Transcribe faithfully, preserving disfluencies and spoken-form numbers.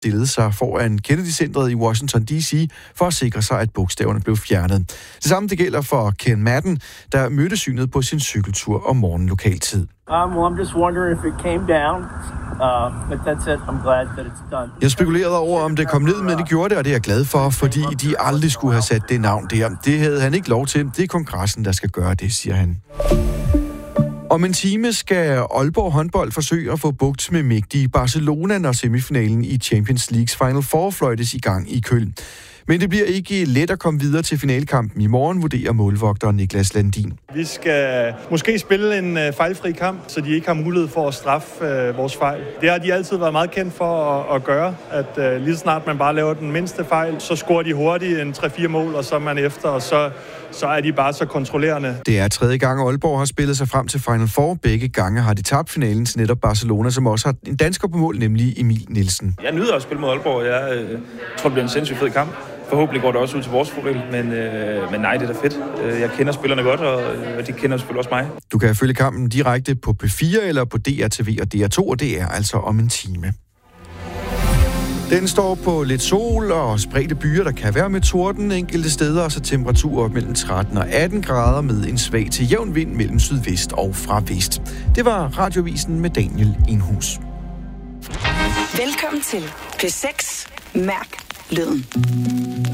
stillede sig foran Kennedy-centret i Washington D C for at sikre sig, at bogstaverne blev fjernet. Det samme det gælder for Ken Madden, der mødte synet på sin cykeltur om morgenen lokaltid. Um, well, I'm just wondering if it came down, uh, but that's it. I'm glad that it's done. Jeg spekulerede over, om det kom ned, men det gjorde det, og det er jeg glad for, fordi de aldrig skulle have sat det navn der. Det havde han ikke lov til. Det er kongressen, der skal gøre det, siger han. Om en time skal Aalborg håndbold forsøge at få bugt med mægtige Barcelona, når semifinalen i Champions Leagues Final Four fløjtes i gang i Køln. Men det bliver ikke let at komme videre til finalekampen i morgen, vurderer målvogter Niklas Landin. Vi skal måske spille en uh, fejlfri kamp, så de ikke har mulighed for at straffe uh, vores fejl. Det har de altid været meget kendt for at, at gøre, at uh, lige snart man bare laver den mindste fejl, så scorer de hurtigt en tre fire mål, og så er man efter, og så, så er de bare så kontrollerende. Det er tredje gang, Aalborg har spillet sig frem til Final Four. Begge gange har de tabt finalen til netop Barcelona, som også har en dansker på mål, nemlig Emil Nielsen. Jeg nyder at spille mod Aalborg. Jeg øh, tror, det bliver en sindssygt fed kamp. Forhåbentlig går det også ud til vores fordel, men, øh, men nej, det er da fedt. Jeg kender spillerne godt, og, og de kender selvfølgelig også mig. Du kan følge kampen direkte på P fire eller på D R T V og D R to, og det er altså om en time. Den står på lidt sol og spredte byer, der kan være med torden enkelte steder, og så temperaturer mellem tretten og atten grader med en svag til jævn vind mellem sydvest og fra vest. Det var Radiovisen med Daniel Enhus. Velkommen til P seks. Mærk lyden.